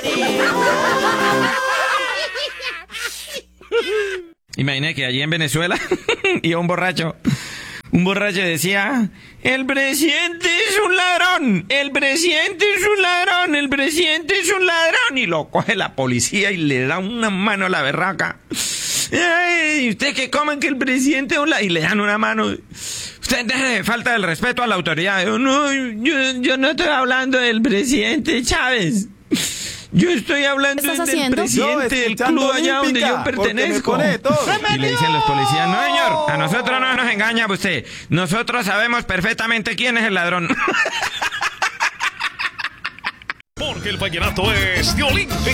Imaginé que allí en Venezuela iba un borracho decía: el presidente es un ladrón, el presidente es un ladrón, el presidente es un ladrón. Y lo coge la policía y le da una mano a la berraca. Ay, ¿usted qué comen que el presidente es un ladrón? Y le dan una mano. Usted deje falta del respeto a la autoridad. Yo no estoy hablando del presidente Chávez. Yo estoy hablando del presidente del club allá donde yo pertenezco. Y le dicen los policías: no, señor, a nosotros no nos engaña usted. Nosotros sabemos perfectamente quién es el ladrón. Porque el vallenato es de Olímpica.